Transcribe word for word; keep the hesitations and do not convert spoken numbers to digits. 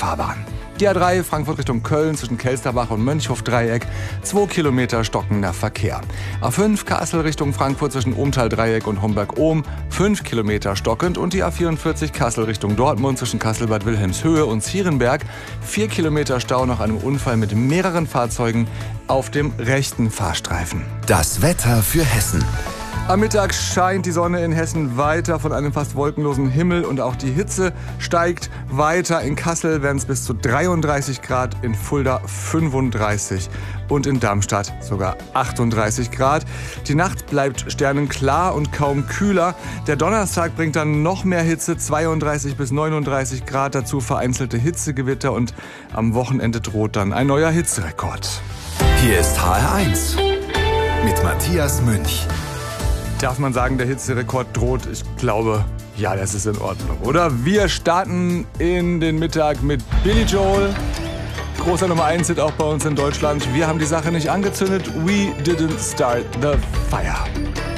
Fahrbahn. Die A drei Frankfurt Richtung Köln zwischen Kelsterbach und Mönchhof-Dreieck, zwei Kilometer stockender Verkehr. A fünf Kassel Richtung Frankfurt zwischen Ohmtal-Dreieck und Homberg-Ohm, fünf Kilometer stockend. Und die A vierundvierzig Kassel Richtung Dortmund zwischen Kassel-Bad Wilhelmshöhe und Zierenberg, vier Kilometer Stau nach einem Unfall mit mehreren Fahrzeugen auf dem rechten Fahrstreifen. Das Wetter für Hessen. Am Mittag scheint die Sonne in Hessen weiter von einem fast wolkenlosen Himmel und auch die Hitze steigt weiter. In Kassel werden es bis zu dreiunddreißig Grad, in Fulda fünfunddreißig und in Darmstadt sogar achtunddreißig Grad. Die Nacht bleibt sternenklar und kaum kühler. Der Donnerstag bringt dann noch mehr Hitze, zweiunddreißig bis neununddreißig Grad, dazu vereinzelte Hitzegewitter und am Wochenende droht dann ein neuer Hitzerekord. Hier ist H R eins mit Matthias Münch. Darf man sagen, der Hitzerekord droht? Ich glaube, ja, das ist in Ordnung, oder? Wir starten in den Mittag mit Billy Joel. Großer Nummer eins Hit auch bei uns in Deutschland. Wir haben die Sache nicht angezündet. We didn't start the fire.